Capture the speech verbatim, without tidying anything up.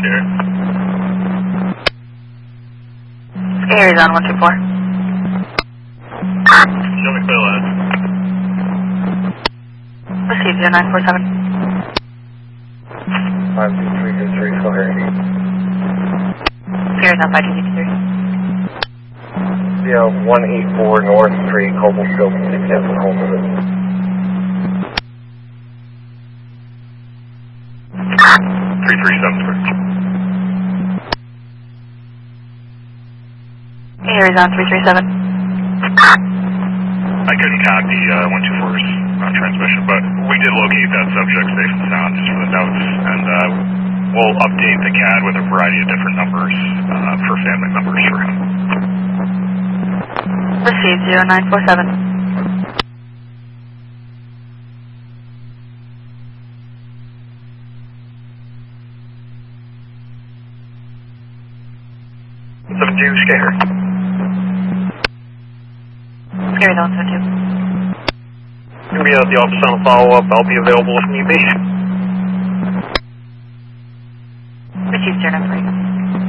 Scary. Scary's on one two four. Show me clear line. Receive zero nine four seven. five two three two three, go ahead. Scary's on five two two three. Yeah, one eight four North Street, Cobblestone, six seven, home. three three seven three. Scary's on three three seven. I couldn't copy uh, one two four's uh, transmission, but we did locate that subject safe and sound just for the notes, and uh, we'll update the C A D with a variety of different numbers uh, for family members for him. Receive zero nine four seven. seven two, Scary. Scary's on seven two. Gonna be at the office on a follow-up. I'll be available if need be. Receive zero nine three.